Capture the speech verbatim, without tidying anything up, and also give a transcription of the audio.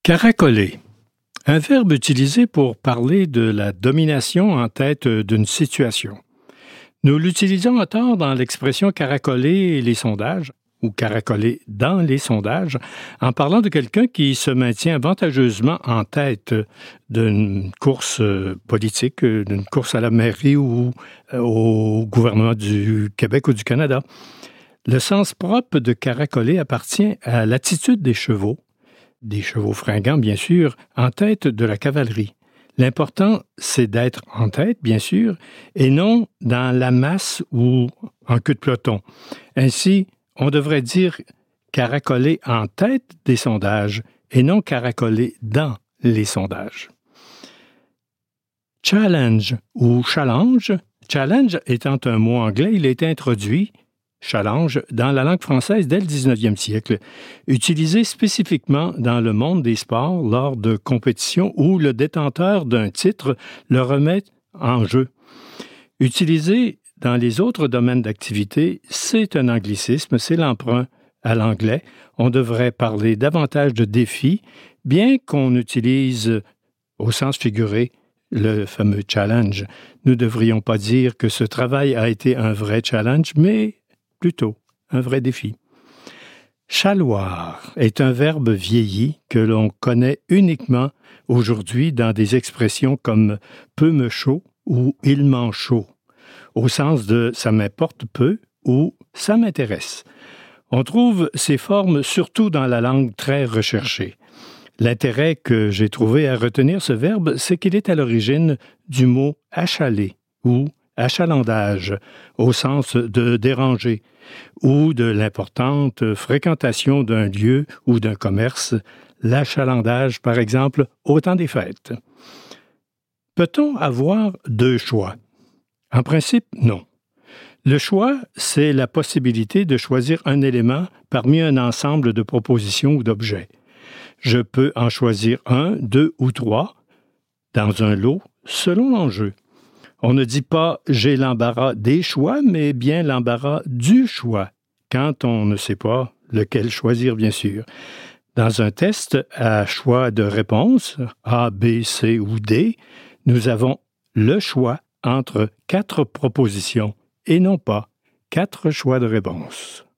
Caracoler. Un verbe utilisé pour parler de la domination en tête d'une situation. Nous l'utilisons à tort dans l'expression caracoler les sondages ou caracoler dans les sondages en parlant de quelqu'un qui se maintient avantageusement en tête d'une course politique, d'une course à la mairie ou au gouvernement du Québec ou du Canada. Le sens propre de caracoler appartient à l'attitude des chevaux, des chevaux fringants, bien sûr, en tête de la cavalerie. L'important, c'est d'être en tête, bien sûr, et non dans la masse ou en queue de peloton. Ainsi, on devrait dire caracoler en tête des sondages et non caracoler dans les sondages. Challenge ou challenge. Challenge étant un mot anglais, il a été introduit challenge dans la langue française dès le dix-neuvième siècle, utilisé spécifiquement dans le monde des sports lors de compétitions où le détenteur d'un titre le remet en jeu. Utilisé dans les autres domaines d'activité, c'est un anglicisme, c'est l'emprunt à l'anglais. On devrait parler davantage de défis, bien qu'on utilise au sens figuré le fameux challenge. Nous ne devrions pas dire que ce travail a été un vrai challenge, mais plutôt un vrai défi. Chaloir est un verbe vieilli que l'on connaît uniquement aujourd'hui dans des expressions comme « peu me chaud » ou « il m'en chaud », au sens de « ça m'importe peu » ou « ça m'intéresse ». On trouve ces formes surtout dans la langue très recherchée. L'intérêt que j'ai trouvé à retenir ce verbe, c'est qu'il est à l'origine du mot « achaler » ou achalandage, au sens de déranger, ou de l'importante fréquentation d'un lieu ou d'un commerce, l'achalandage, par exemple, au temps des fêtes. Peut-on avoir deux choix? En principe, non. Le choix, c'est la possibilité de choisir un élément parmi un ensemble de propositions ou d'objets. Je peux en choisir un, deux ou trois dans un lot selon l'enjeu. On ne dit pas « j'ai l'embarras des choix », mais bien l'embarras du choix, quand on ne sait pas lequel choisir, bien sûr. Dans un test à choix de réponse, A, B, C ou D, nous avons le choix entre quatre propositions et non pas quatre choix de réponse.